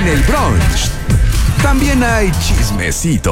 el brunch también hay chismecito.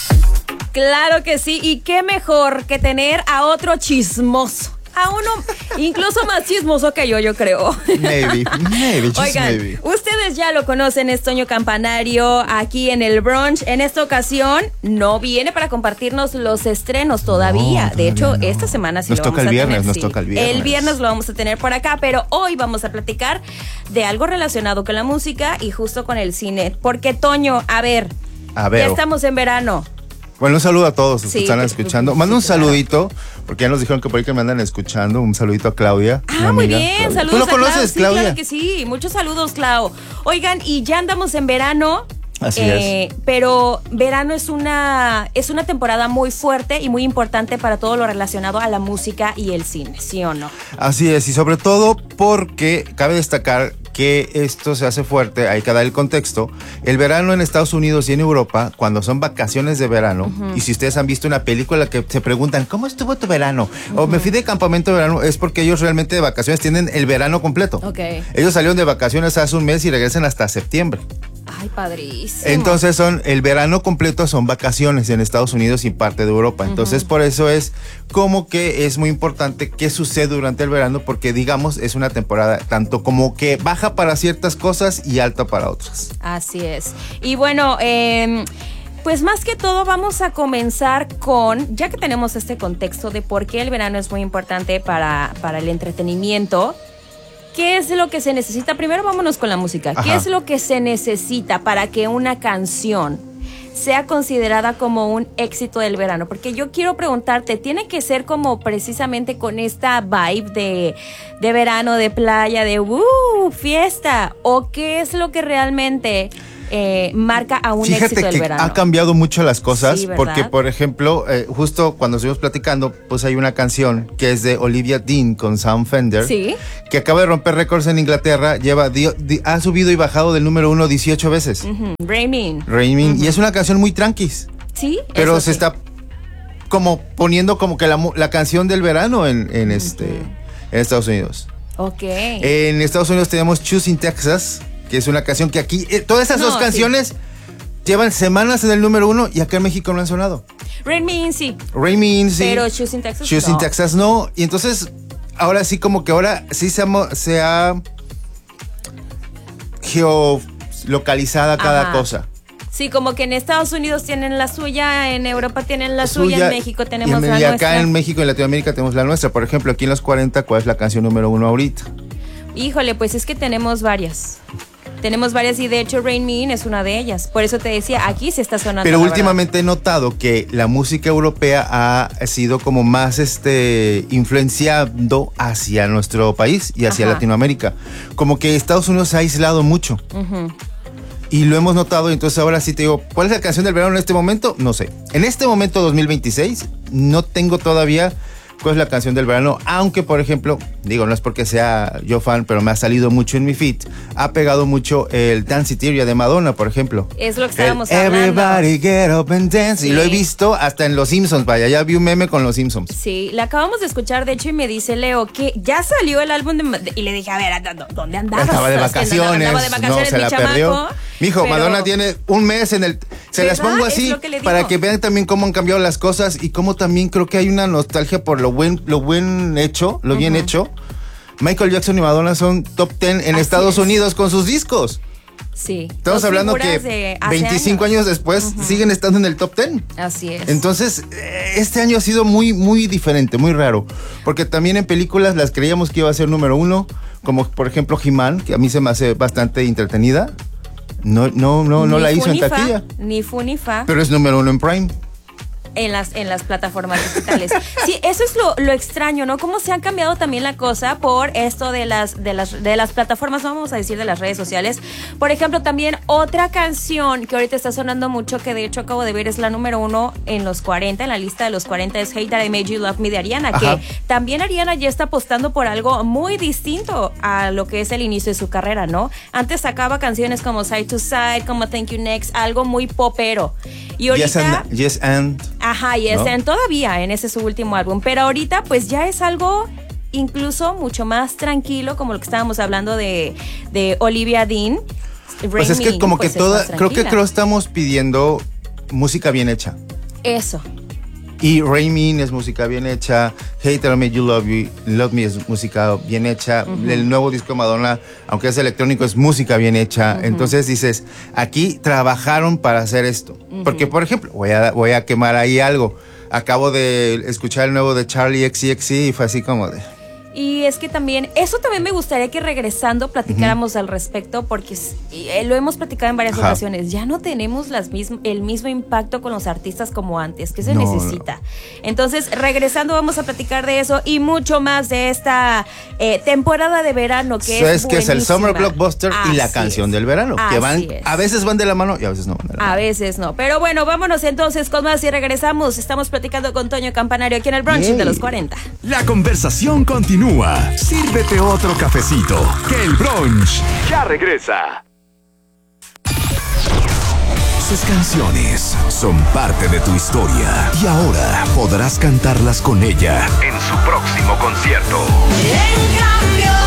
Claro que sí, y qué mejor que tener a otro chismoso. A uno incluso más chismoso que yo creo. Maybe, just Oigan, maybe. ustedes ya lo conocen, es Toño Campanario, aquí en el brunch. En esta ocasión no viene para compartirnos los estrenos todavía. De hecho, esta semana sí nos lo toca vamos el a viernes, tener. nos Sí. toca el viernes. El viernes lo vamos a tener por acá, pero hoy vamos a platicar de algo relacionado con la música y justo con el cine. Porque, Toño, a ver, ya estamos en verano. Bueno, un saludo a todos los que Sí, están escuchando. Manda un saludito, porque ya nos dijeron que por ahí que me andan escuchando. Un saludito a Claudia. Ah, muy bien, Claudia. saludos. ¿Tú lo a Clau. conoces, Sí, Claudia? claro que sí, muchos saludos, Clau. Oigan, y ya andamos en verano. Así es. Pero verano es una temporada muy fuerte y muy importante para todo lo relacionado a la música y el cine, ¿sí o no? Así es, y sobre todo porque cabe destacar que esto se hace fuerte, hay que dar el contexto. El verano en Estados Unidos y en Europa, cuando son vacaciones de verano, y si ustedes han visto una película que se preguntan, ¿cómo estuvo tu verano? O me fui de campamento de verano, es porque ellos realmente de vacaciones tienen el verano completo. Okay. Ellos salieron de vacaciones hace un mes y regresan hasta septiembre. Ay, padrísimo. Entonces el verano completo son vacaciones en Estados Unidos y parte de Europa. Entonces por eso es como que es muy importante qué sucede durante el verano, porque digamos es una temporada tanto como que baja para ciertas cosas y alta para otras. Así es. Y bueno, pues más que todo vamos a comenzar con, ya que tenemos este contexto de por qué el verano es muy importante para el entretenimiento. ¿Qué es lo que se necesita? Primero vámonos con la música. Ajá. ¿Qué es lo que se necesita para que una canción sea considerada como un éxito del verano? Porque yo quiero preguntarte, ¿tiene que ser como precisamente con esta vibe de verano, de playa, de fiesta? ¿O qué es lo que realmente marca a un éxito del verano? Ha cambiado mucho las cosas, Sí, ¿verdad? porque por ejemplo, justo cuando estuvimos platicando, pues hay una canción que es de Olivia Dean con Sam Fender, Sí. que acaba de romper récords en Inglaterra, ha subido y bajado del número 1 18 veces. Raimin. Y es una canción muy tranquis, Sí. pero eso se sí. está como poniendo como que la canción del verano en Estados Unidos. Ok. En Estados Unidos tenemos Choosing Texas, que es una canción que aquí, todas esas dos canciones llevan semanas en el número 1 y acá en México no han sonado. Raimin sí. Raimin sí. Pero Choosing Texas Choosing no. Texas no. Y entonces, ahora sí como que ahora sí se ha geolocalizada cada cosa. Sí, como que en Estados Unidos tienen la suya, en Europa tienen la suya, en México tenemos la y nuestra. acá en México y en Latinoamérica tenemos la nuestra. Por ejemplo, aquí en los 40, ¿cuál es la canción número 1 ahorita? Híjole, pues es que tenemos varias. Tenemos varias y de hecho Rain Me es una de ellas. Por eso te decía, aquí se está sonando. Pero últimamente he notado que la música europea ha sido como más influenciando hacia nuestro país y hacia Latinoamérica. Como que Estados Unidos se ha aislado mucho. Y lo hemos notado, entonces ahora sí te digo, ¿cuál es la canción del verano en este momento? No sé. En este momento 2026 no tengo todavía cuál es la canción del verano, aunque por ejemplo, digo, no es porque sea yo fan, pero me ha salido mucho en mi feed, ha pegado mucho el Danceteria de Madonna, por ejemplo. Es lo que estábamos hablando. Everybody get up and dance. Sí. Y lo he visto hasta en Los Simpsons, vaya, ya vi un meme con Los Simpsons. Sí, la acabamos de escuchar, de hecho, y me dice Leo que ya salió el álbum y le dije, a ver, ¿dónde andabas? Estaba de vacaciones, no, se la perdió. Mijo, pero Madonna tiene un mes en el... Se las pongo así para que vean también cómo han cambiado las cosas y cómo también creo que hay una nostalgia por lo bien hecho. Michael Jackson y Madonna son top 10 en Estados Unidos con sus discos. Sí. Estamos hablando que 25 años después siguen estando en el top 10. Así es. Entonces, este año ha sido muy, muy diferente, muy raro. Porque también en películas las creíamos que iba a ser número 1, como por ejemplo He-Man, que a mí se me hace bastante entretenida. No la hizo en taquilla. Ni fu ni fa. Pero es número 1 en Prime. En las plataformas digitales. Sí, eso es lo extraño, ¿no? Cómo se han cambiado también la cosa por esto de las plataformas, no vamos a decir de las redes sociales. Por ejemplo, también otra canción que ahorita está sonando mucho, que de hecho acabo de ver, es la número 1 en los 40, en la lista de los 40, es Hate That I Made You Love Me de Ariana. Ajá. Que también Ariana ya está apostando por algo muy distinto a lo que es el inicio de su carrera, ¿no? Antes sacaba canciones como Side to Side, como Thank You Next, algo muy popero. Y ahorita... Yes and Ajá, y están todavía en ese su último álbum, pero ahorita pues ya es algo incluso mucho más tranquilo, como lo que estábamos hablando de Olivia Dean. Pues es que como que creo que estamos pidiendo música bien hecha. Eso. Y Rain Man es música bien hecha, Hey Tell Me You Love Me es música bien hecha, el nuevo disco de Madonna, aunque es electrónico, es música bien hecha. Entonces dices, aquí trabajaron para hacer esto. Porque, por ejemplo, voy a quemar ahí algo. Acabo de escuchar el nuevo de Charlie XCX y fue así como de... Y es que también, eso también me gustaría que regresando platicáramos al respecto, porque lo hemos platicado en varias ocasiones. Ya no tenemos el mismo impacto con los artistas como antes, que se necesita. Entonces, regresando vamos a platicar de eso y mucho más de esta temporada de verano que es que es el Summer Blockbuster y la canción del verano, que van a veces van de la mano y a veces no van de la mano. A veces no. Pero bueno, vámonos entonces con más y regresamos. Estamos platicando con Toño Campanario aquí en el Brunch de los 40. La conversación continúa. Sírvete otro cafecito, que el brunch ya regresa. Sus canciones son parte de tu historia y ahora podrás cantarlas con ella en su próximo concierto. En cambio